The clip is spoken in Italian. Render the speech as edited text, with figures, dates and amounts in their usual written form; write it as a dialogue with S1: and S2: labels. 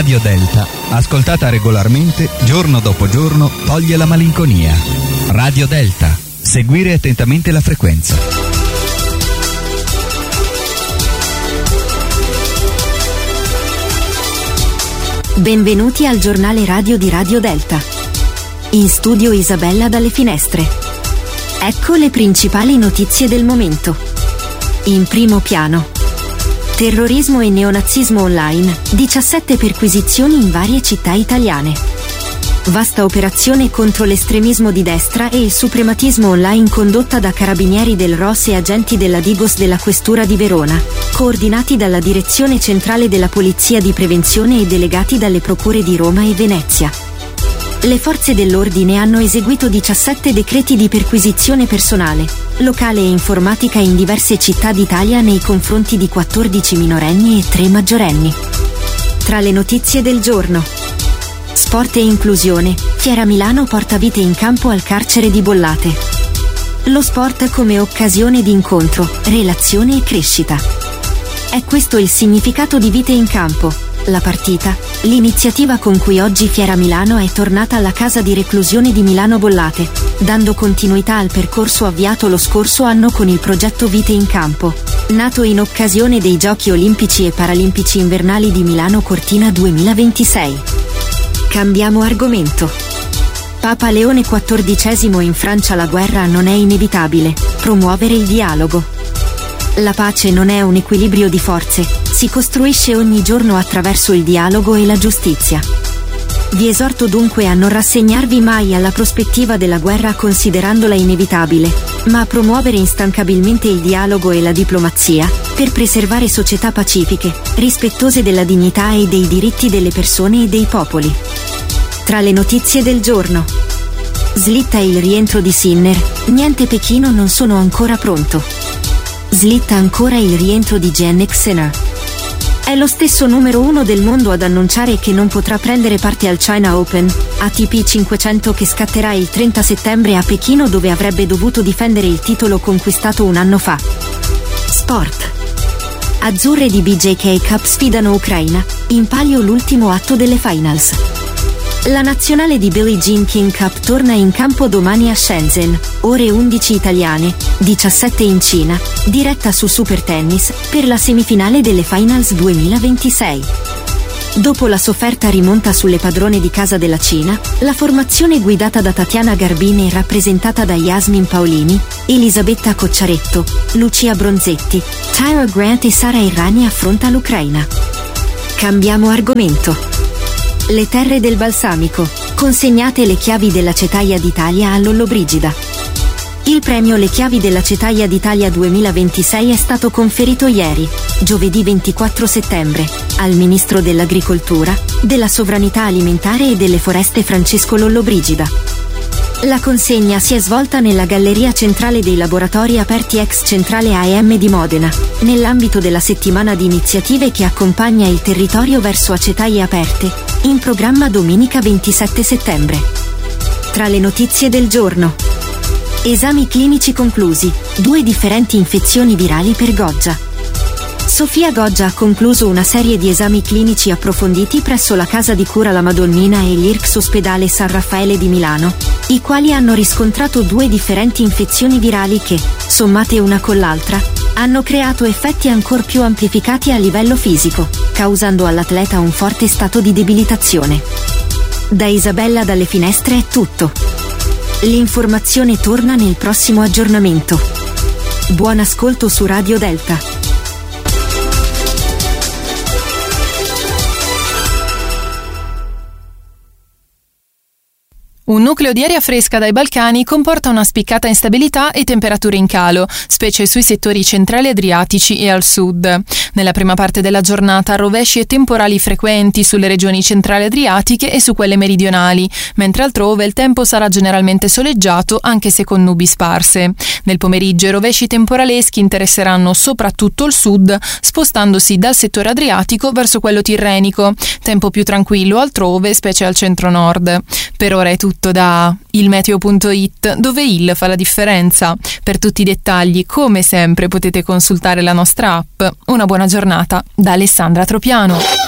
S1: Radio Delta, ascoltata regolarmente, giorno dopo giorno, toglie la malinconia. Radio Delta. Seguire attentamente la frequenza.
S2: Benvenuti al giornale radio di Radio Delta. In studio Isabella dalle Finestre. Ecco le principali notizie del momento. In primo piano. Terrorismo e neonazismo online, 17 perquisizioni in varie città italiane. Vasta operazione contro l'estremismo di destra e il suprematismo online condotta da carabinieri del ROS e agenti della Digos della Questura di Verona, coordinati dalla Direzione Centrale della Polizia di Prevenzione e delegati dalle procure di Roma e Venezia. Le forze dell'ordine hanno eseguito 17 decreti di perquisizione personale, locale e informatica in diverse città d'Italia nei confronti di 14 minorenni e 3 maggiorenni. Tra le notizie del giorno: sport e inclusione, Fiera Milano porta vite in campo al carcere di Bollate. Lo sport come occasione di incontro, relazione e crescita. È questo il significato di Vite in campo, la partita, l'iniziativa con cui oggi Fiera Milano è tornata alla casa di reclusione di Milano Bollate, dando continuità al percorso avviato lo scorso anno con il progetto Vite in campo, nato in occasione dei Giochi Olimpici e Paralimpici Invernali di Milano Cortina 2026. Cambiamo argomento. Papa Leone XIV in Francia: la guerra non è inevitabile, promuovere il dialogo. La pace non è un equilibrio di forze, si costruisce ogni giorno attraverso il dialogo e la giustizia. Vi esorto dunque a non rassegnarvi mai alla prospettiva della guerra considerandola inevitabile, ma a promuovere instancabilmente il dialogo e la diplomazia, per preservare società pacifiche, rispettose della dignità e dei diritti delle persone e dei popoli. Tra le notizie del giorno: slitta il rientro di Sinner, niente Pechino non sono ancora pronto. Slitta ancora il rientro di Jannik Sinner. È lo stesso numero 1 del mondo ad annunciare che non potrà prendere parte al China Open, ATP 500, che scatterà il 30 settembre a Pechino, dove avrebbe dovuto difendere il titolo conquistato un anno fa. Sport. Azzurre di BJK Cup sfidano Ucraina, in palio l'ultimo atto delle finals. La nazionale di Billie Jean King Cup torna in campo domani a Shenzhen, ore 11 italiane, 17 in Cina, diretta su Super Tennis, per la semifinale delle Finals 2026. Dopo la sofferta rimonta sulle padrone di casa della Cina, la formazione guidata da Tatiana Garbin e rappresentata da Yasmin Paolini, Elisabetta Cocciaretto, Lucia Bronzetti, Tyra Grant e Sara Errani affronta l'Ucraina. Cambiamo argomento. Le terre del balsamico, consegnate le chiavi dell'Acetaia d'Italia a Lollobrigida. Il premio Le Chiavi dell'Acetaia d'Italia 2026 è stato conferito ieri, giovedì 24 settembre, al Ministro dell'Agricoltura, della Sovranità Alimentare e delle Foreste Francesco Lollobrigida. La consegna si è svolta nella Galleria Centrale dei Laboratori Aperti ex Centrale AM di Modena, nell'ambito della settimana di iniziative che accompagna il territorio verso acetaie aperte, in programma domenica 27 settembre. Tra le notizie del giorno: esami clinici conclusi, 2 differenti infezioni virali per Goggia. Sofia Goggia ha concluso una serie di esami clinici approfonditi presso la Casa di Cura La Madonnina e l'IRCS Ospedale San Raffaele di Milano, i quali hanno riscontrato 2 differenti infezioni virali che, sommate una con l'altra, hanno creato effetti ancor più amplificati a livello fisico, causando all'atleta un forte stato di debilitazione. Da Isabella dalle Finestre è tutto. L'informazione torna nel prossimo aggiornamento. Buon ascolto su Radio Delta.
S3: Un nucleo di aria fresca dai Balcani comporta una spiccata instabilità e temperature in calo, specie sui settori centrali adriatici e al sud. Nella prima parte della giornata rovesci e temporali frequenti sulle regioni centrali adriatiche e su quelle meridionali, mentre altrove il tempo sarà generalmente soleggiato anche se con nubi sparse. Nel pomeriggio i rovesci temporaleschi interesseranno soprattutto il sud, spostandosi dal settore adriatico verso quello tirrenico. Tempo più tranquillo altrove, specie al centro-nord. Per ora è tutto da ilmeteo.it, dove il fa la differenza. Per tutti i dettagli, come sempre, potete consultare la nostra app. Una buona giornata da Alessandra Tropiano.